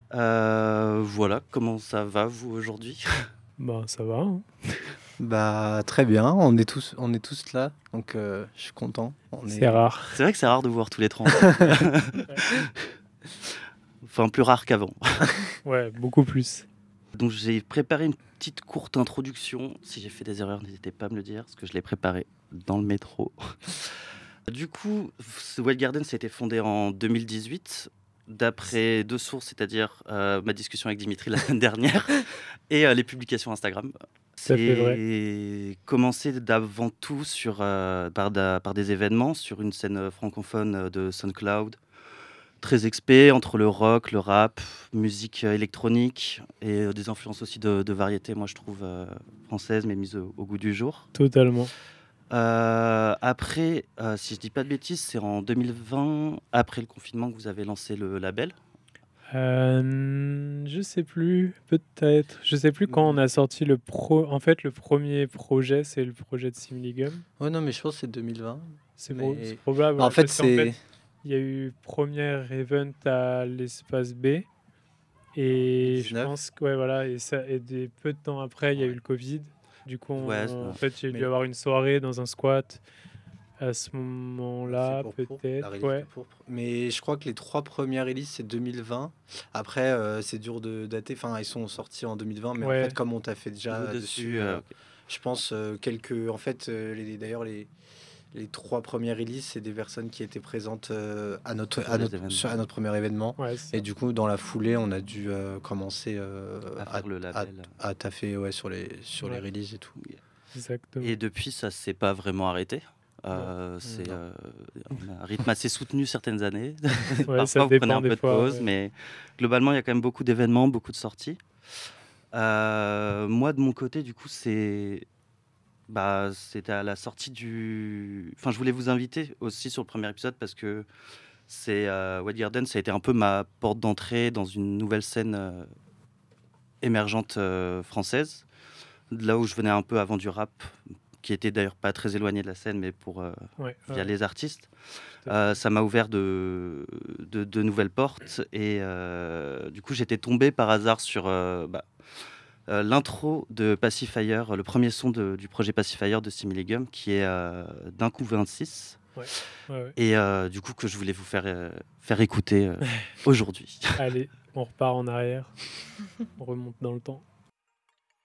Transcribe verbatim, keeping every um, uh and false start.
Heu, voilà, comment ça va vous aujourd'hui? Bah, ça va, hein. Bah, très bien, on est tous on est tous là, donc heu, je suis content. On C'est est rare. C'est vrai que c'est rare de vous voir tous les trois ensemble. Ouais. Enfin, plus rare qu'avant. Ouais, beaucoup plus. Donc j'ai préparé une petite courte introduction. Si j'ai fait des erreurs, n'hésitez pas à me le dire, parce que je l'ai préparé dans le métro. Du coup, ce Wild Garden, ça a été fondé en deux mille dix-huit, d'après deux sources, c'est-à-dire euh, ma discussion avec Dimitri la semaine dernière et euh, les publications Instagram. Tout à fait vrai. C'est commencé d'avant tout sur, euh, par, da- par des événements sur une scène euh, francophone euh, de SoundCloud, très expé entre le rock, le rap, musique euh, électronique et euh, des influences aussi de, de variété, moi je trouve, euh, françaises, mais mises au, au goût du jour. Totalement. Euh, après, euh, si je dis pas de bêtises, c'est en deux mille vingt, après le confinement, que vous avez lancé le label. Heu, je sais plus, peut-être. Je sais plus quand on a sorti le pro en fait, le premier projet, c'est le projet de Simligum. ouais, non, mais je pense que c'est deux mille vingt, C'est pro c'est mais probable, bah, en ouais, fait, parce qu'en fait, c'est il y a eu premier event à l'espace B et je deux mille dix-neuf. pense que ouais, voilà et ça et des peu de temps après, il y a eu Ouais, le covid. Du coup, Ouais, on en ça- fait, il y a dû mais avoir une soirée dans un squat à ce c'est moment-là, pour Pourpre, la peut-être, release de ouais. Pourpre. Mais je crois que les trois premières releases, c'est deux mille vingt. Après, euh, c'est dur de dater. Enfin, ils sont sortis en deux mille vingt, mais en fait, Ouais, comme on t'a fait vous déjà dessus. dessus, euh, euh, ok. je pense euh, quelques. En fait, euh, les, d'ailleurs, les, les trois premières releases, c'est des personnes qui étaient présentes euh, à notre Sur à les notre événements, sur- à notre premier événement. ouais, c'est Et ça. du coup, dans la foulée, on a dû euh, commencer euh, à à, faire le à, label. à taffer, ouais, sur les sur les Ouais, releases et tout. Et exactement. depuis, ça s'est pas vraiment arrêté. Non. Euh, c'est Non. euh, on a un rythme assez soutenu certaines années. Ouais, ça Parfois, vous prenez dépend un des peu de fois, pause, ouais. mais globalement, il y a quand même beaucoup d'événements, beaucoup de sorties. Euh, moi, de mon côté, du coup, c'est bah, c'était à la sortie du. Enfin, je voulais vous inviter aussi sur le premier épisode parce que c'est euh, Wild Garden, ça a été un peu ma porte d'entrée dans une nouvelle scène euh, émergente euh, française. Là où je venais un peu avant du rap, qui était d'ailleurs pas très éloigné de la scène, mais pour euh, Ouais, via ouais, les artistes. tout à Euh, fait. ça m'a ouvert de, de, de nouvelles portes et euh, du coup j'étais tombé par hasard sur euh, bah, euh, l'intro de Pacifier, le premier son de- du projet Pacifier de Similigum, qui est euh, d'un coup vingt-six, Ouais, ouais, ouais. et euh, du coup que je voulais vous faire, euh, faire écouter euh, aujourd'hui. Allez, on repart en arrière, on remonte dans le temps.